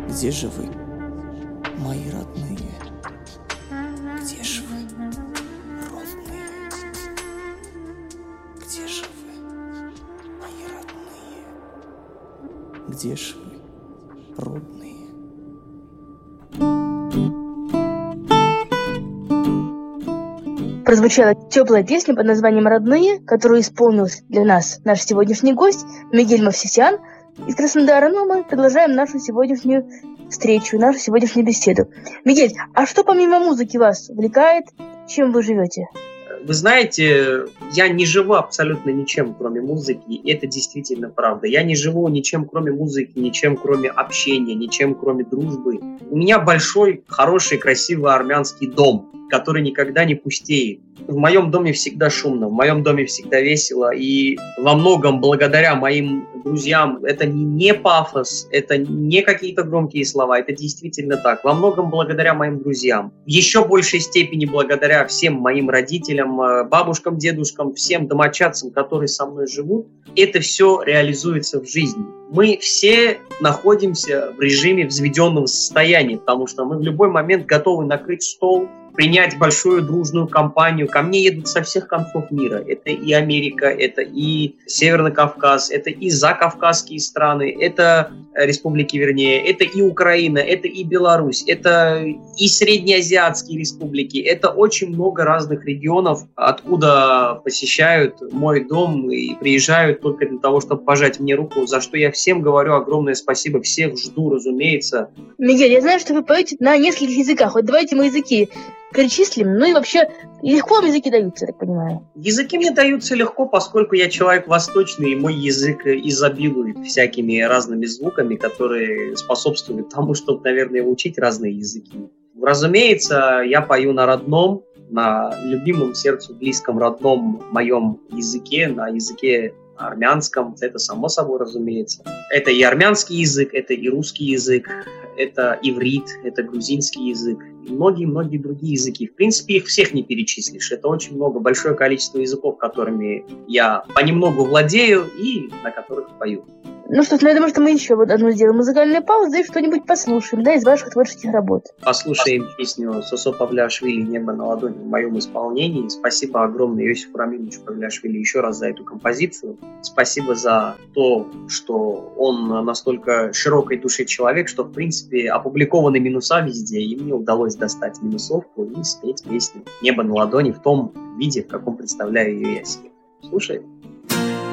Где же вы, мои родные? Где же вы, родные? Где же вы, мои родные? Где же вы, родные? Прозвучала теплая песня под названием «Родные», которую исполнил для нас наш сегодняшний гость Мигель Мовсисян из Краснодара. Ну, мы продолжаем нашу сегодняшнюю встречу, нашу сегодняшнюю беседу. Мигель, а что помимо музыки вас увлекает? Чем вы живете? Вы знаете, я не живу абсолютно ничем, кроме музыки, и это действительно правда. Я не живу ничем, кроме музыки, ничем, кроме общения, ничем, кроме дружбы. У меня большой, хороший, красивый армянский дом, который никогда не пустеет. В моем доме всегда шумно, в моем доме всегда весело, и во многом благодаря моим друзьям это не пафос, это не какие-то громкие слова, это действительно так. Во многом благодаря моим друзьям. В еще большей степени благодаря всем моим родителям, бабушкам, дедушкам, всем домочадцам, которые со мной живут, это все реализуется в жизни. Мы все находимся в режиме взведенного состояния, потому что мы в любой момент готовы накрыть стол, принять большую дружную компанию. Ко мне едут со всех концов мира. Это и Америка, это и Северный Кавказ, это и закавказские страны, это республики, вернее, это и Украина, это и Беларусь, это и среднеазиатские республики. Это очень много разных регионов, откуда посещают мой дом и приезжают только для того, чтобы пожать мне руку, за что я всем говорю огромное спасибо. Всех жду, разумеется. Мигель, я знаю, что вы поете на нескольких языках. Вот давайте мы языки перечислим. Ну и вообще, легко вам языки даются, я так понимаю? Языки мне даются легко, поскольку я человек восточный, и мой язык изобилует всякими разными звуками, которые способствуют тому, чтобы, наверное, учить разные языки. Разумеется, я пою на родном, на любимом сердцу близком родном моем языке, на языке армянском, это само собой разумеется. Это и армянский язык, это и русский язык, это иврит, это грузинский язык и многие-многие другие языки. В принципе, их всех не перечислишь. Это очень много, большое количество языков, которыми я понемногу владею и на которых пою. Ну что ж, я думаю, что мы еще вот одну сделаем музыкальную паузу и что-нибудь послушаем, да, из ваших творческих работ. Послушаем песню Сосо Павлиашвили «Небо на ладони» в моем исполнении. Спасибо огромное Иосифу Рамилевичу Павлиашвили еще раз за эту композицию. Спасибо за то, что он настолько широкой души человек, что, в принципе, опубликованы минуса везде, и мне удалось достать минусовку и спеть песню «Небо на ладони» в том виде, в каком представляю ее я себе. Слушай.